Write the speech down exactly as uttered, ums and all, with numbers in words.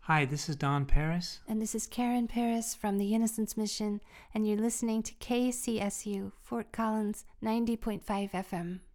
Hi, this is Don Paris. And this is Karen Paris from the Innocence Mission, and you're listening to K C S U, Fort Collins, ninety point five F M.